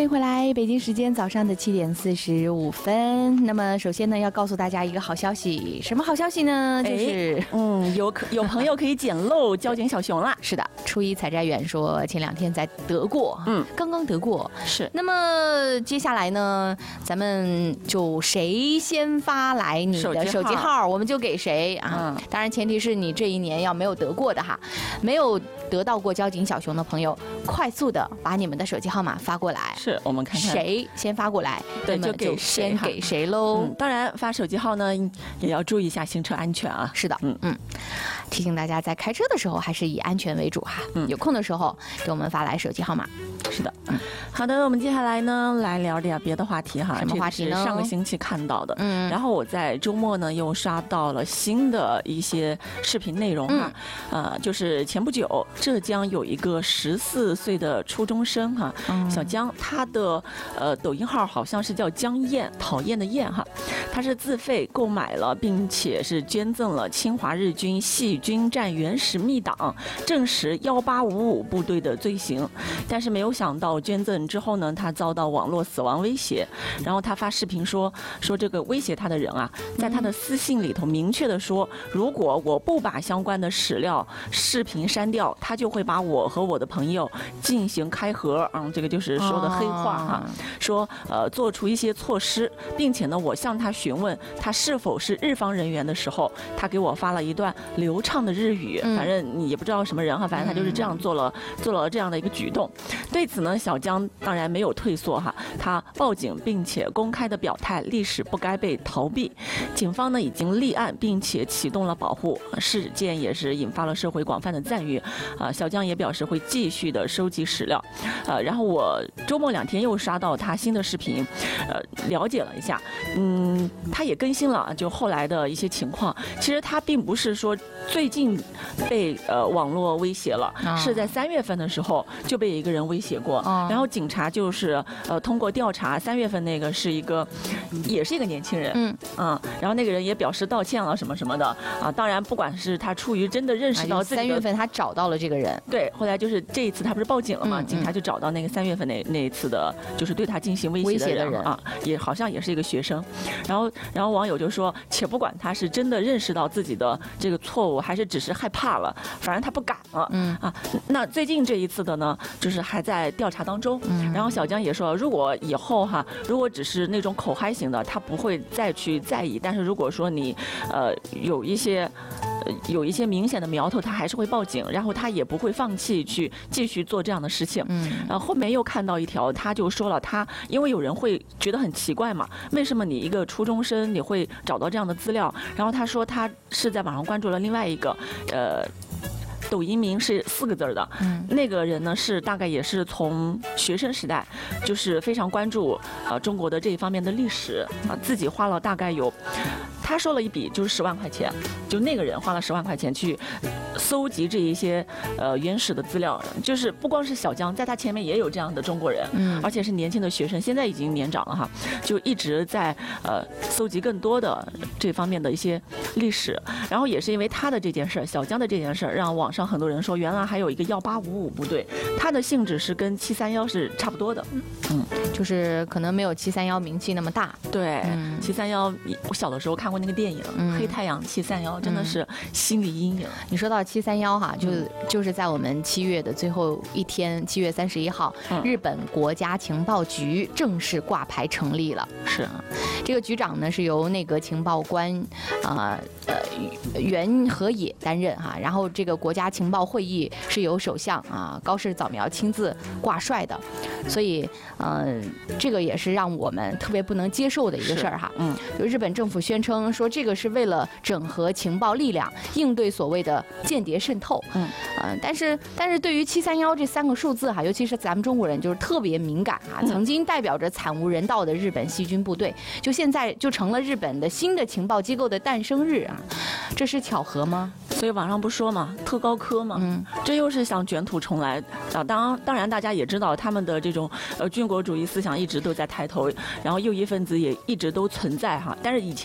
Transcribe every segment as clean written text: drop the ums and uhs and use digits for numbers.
欢迎回来，北京时间早上的7:45。那么首先呢，要告诉大家一个好消息，什么好消息呢？就是有朋友可以捡漏交警小熊啦。 是的，初一采摘员说前2天在得过，刚刚得过。 是。 那么接下来呢，咱们就谁先发来你的手机号，我们就给谁啊。当然前提是你这一年要没有得过的哈，没有得到过交警小熊的朋友，快速的把你们的手机号码发过来。 是，我们看看谁先发过来， 对，就先给谁喽。 当然发手机号呢也要注意一下行车安全啊。 是的，提醒大家在开车的时候还是以安全为主哈。有空的时候给我们发来手机号码。 是的，好的，我们接下来呢来聊点别的话题哈。 什么话题呢？ 是上个星期看到的，然后我在周末呢又刷到了新的一些视频内容哈，就是前不久浙江有一个14岁的初中生哈，小江，他的抖音号好像是叫江燕，讨厌的厌哈，他是自费购买了，并且是捐赠了侵华日军细军战原始密档，证实1855部队的罪行，但是没有想到捐赠之后呢，他遭到网络死亡威胁，然后他发视频说这个威胁他的人啊，在他的私信里头明确的说，如果我不把相关的史料视频删掉，他就会把我和我的朋友进行开盒，这个就是说的黑话哈，说做出一些措施，并且呢，我向他询问他是否是日方人员的时候，他给我发了一段流畅的日语，反正你也不知道什么人哈，反正他就是这样做了这样的一个举动。对此呢，小江当然没有退缩哈，他报警并且公开的表态，历史不该被逃避。警方呢已经立案，并且启动了保护，事件也是引发了社会广泛的赞誉。小江也表示会继续的收集史料。然后我周末2天又刷到他新的视频，了解了一下，他也更新了就后来的一些情况。其实他并不是说最近被网络威胁了，是在3月份的时候就被一个人威胁过，然后警察就是通过调查，3月份那个也是一个年轻人，然后那个人也表示道歉了什么什么的啊。当然不管是他出于真的认识到自己 3月份他找到了这个人，对， 后来就是这一次他不是报警了嘛，警察就找到那个3月份那一次的就是对他进行威胁的人啊，也好像也是一个学生。然后网友就说，且不管他是真的认识到自己的这个错误，还是只是害怕了，反正他不敢了，那最近这一次的呢，就是还在调查当中。然后小江也说，如果以后如果只是那种口嗨型的，他不会再去在意，但是如果说你有一些明显的苗头，他还是会报警，然后他也不会放弃去继续做这样的事情。然后后面又看到一条，他就说了，因为有人会觉得很奇怪嘛，为什么你一个初中生你会找到这样的资料？然后他说他是在网上关注了另外一个抖音名是4个字的，那个人呢是大概也是从学生时代就是非常关注中国的这一方面的历史自己花了大概他说了一笔就是10万块钱，就那个人花了10万块钱去搜集这一些原始的资料，就是不光是小江，在他前面也有这样的中国人，而且是年轻的学生，现在已经年长了哈，就一直在搜集更多的这方面的一些历史。然后也是因为他的这件事，小江的这件事，让网上很多人说，原来还有一个1855部队，它的性质是跟731是差不多的， 就是可能没有731名气那么大。 对，731我小的时候看过那个电影《黑太阳731》，真的是心理阴影。 你说到731哈，就是在我们7月的最后一天，7月31号，日本国家情报局正式挂牌成立了。 是， 这个局长呢是由内阁情报官袁和也担任哈，然后这个国家情报会议是由首相高市早苗亲自挂帅的，所以这个也是让我们特别不能接受的一个事儿哈。就日本政府宣称说，这个是为了整合情报力量，应对所谓的间谍渗透。但是对于731这3个数字哈，尤其是咱们中国人就是特别敏感哈。曾经代表着惨无人道的日本细军部队，就现在就成了日本的新的情报机构的诞生日啊，这是巧合吗？ 所以网上不说嘛，特高科嘛，这又是想卷土重来啊。当然大家也知道他们的这种军国主义思想一直都在抬头，然后右翼分子也一直都存在哈，但是以前还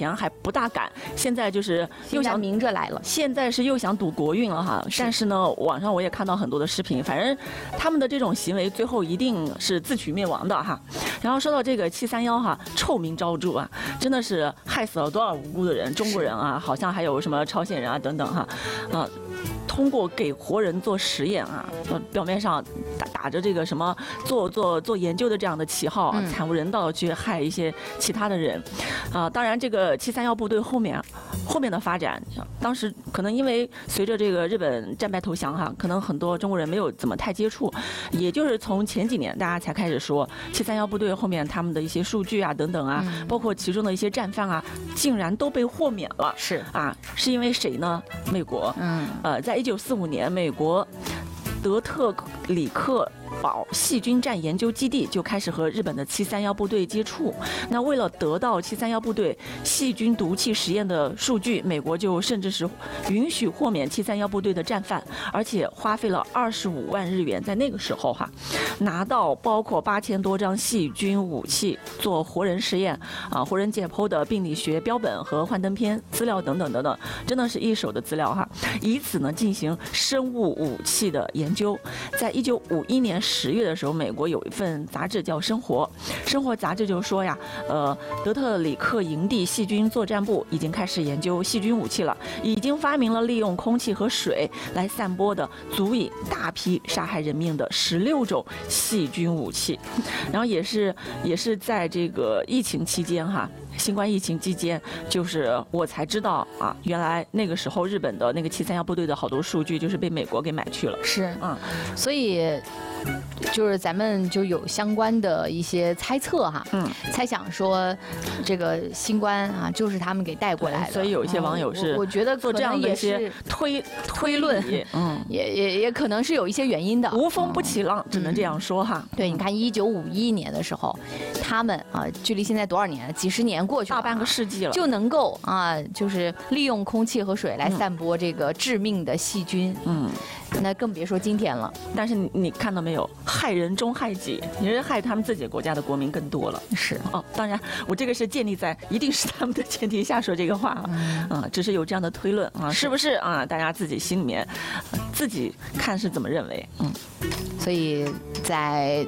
不大敢。现在就是又想明着来了， 现在是又想赌国运了哈。但是呢，网上我也看到很多的视频，反正他们的这种行为最后一定是自取灭亡的哈。然后说到这个731哈，臭名昭著啊，真的是害死了多少无辜的人，中国人啊，好像还有什么朝鲜人啊等等哈，通过给活人做实验啊，表面上打着这个什么做研究的这样的旗号，惨无人道的去害一些其他的人，当然这个731部队后面的发展，当时可能因为随着这个日本战败投降哈，可能很多中国人没有怎么太接触，也就是从前几年大家才开始说731部队后面他们的一些数据啊等等啊，包括其中的一些战犯啊，竟然都被豁免了，是因为谁呢？美国，在1945年，美国德特里克堡细菌战研究基地就开始和日本的731部队接触。那为了得到731部队细菌毒气实验的数据，美国就甚至是允许豁免731部队的战犯，而且花费了25万日元，在那个时候哈，拿到包括8000多张细菌武器做活人实验活人解剖的病理学标本和幻灯片资料等等等等，真的是一手的资料哈，以此呢进行生物武器的研究。在1951年10月的时候，美国有一份杂志叫《生活》，《生活》杂志就说呀，德特里克营地细菌作战部已经开始研究细菌武器了，已经发明了利用空气和水来散播的足以大批杀害人命的16种细菌武器。然后也是在这个疫情期间哈。新冠疫情期间，就是我才知道啊，原来那个时候日本的那个731部队的好多数据就是被美国给买去了。 所以就是咱们就有相关的一些猜测哈，猜想说这个新冠啊就是他们给带过来的， 所以有一些网友是我觉得做这样的一些推论， 也可能是有一些原因的， 无风不起浪，只能这样说哈。 对，你看1951年的时候，他们距离现在多少年？几十年过去了， 大半个世纪了， 就能够就是利用空气和水来散播这个致命的细菌。那更别说今天了。 但是你看到没有，害人终害己，你是害他们自己国家的国民更多了。 是当然我这个是建立在一定是他们的前提下说这个话只是有这样的推论是不是啊？大家自己心里面自己看是怎么认为。 所以在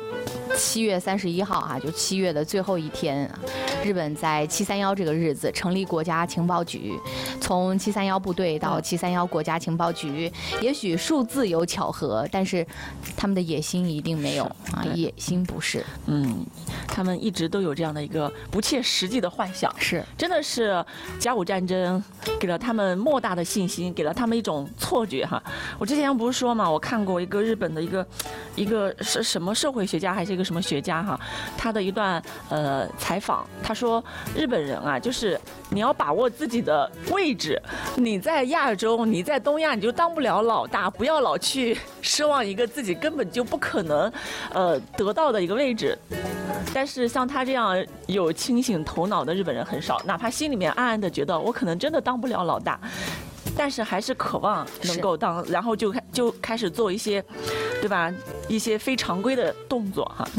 7月31号就7月的最后一天，日本在731这个日子成立国家情报局，从731部队到731国家情报局，也许数字有巧合，但是他们的野心一定没有野心不是。 他们一直都有这样的一个不切实际的幻想， 是真的是甲午战争给了他们莫大的信心，给了他们一种错觉哈。我之前不是说嘛，我看过一个日本的一个是什么社会学家还是一个什么学家哈，他的一段采访，他说日本人就是你要把握自己的位置，你在亚洲，你在东亚，你就当不了老大，不要老去奢望一个自己根本就不可能得到的一个位置。但是像他这样有清醒头脑的日本人很少，哪怕心里面暗暗的觉得我可能真的当不了老大，但是还是渴望能够当，然后就开始做一些，对吧？一些非常规的动作哈。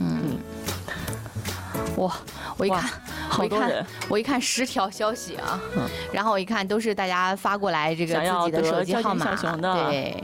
我一看10条消息然后我一看都是大家发过来这个自己的手机号码，对，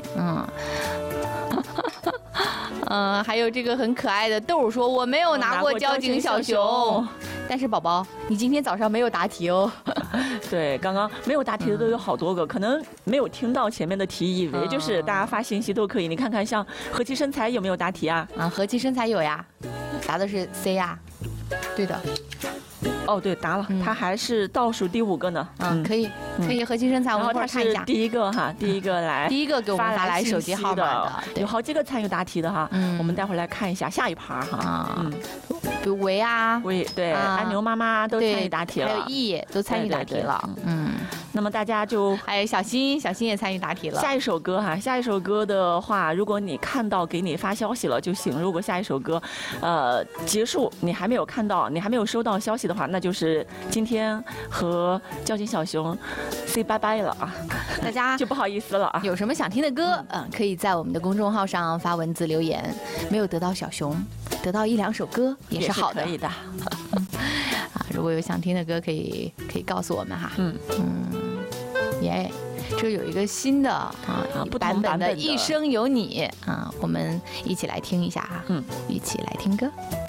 还有这个很可爱的豆说我没有拿过交警小熊，但是宝宝你今天早上没有答题哦。 对，刚刚没有答题的都有好多个，可能没有听到前面的题，以为就是大家发信息都可以。你看看像和气生财有没有答题啊？ 和气生财有呀，答的是 C 呀，对的。 对，答了，他还是倒数第5个呢。 可以和气生财，我们一会儿看一下。 第一个哈，第一个给我们发来手机号码的， 有好几个参与答题的哈。我们待会儿来看一下下一盘哈。 比如维对，安牛妈妈都参与答题了， 还有易都参与答题了。 那么大家就还有小新也参与答题了。 下一首歌的话，如果你看到给你发消息了就行。如果下一首歌结束你还没有看到，你还没有收到消息的话，那就是今天和交警小熊 say 拜拜了啊， 大家就不好意思了啊。 有什么想听的歌，可以在我们的公众号上发文字留言。没有得到小熊，得到1-2首歌也是好的， 可以的。 如果有想听的歌，可以告诉我们哈。耶。这有一个新的版本的《一生有你》啊，我们一起来听一下哈。一起来听歌。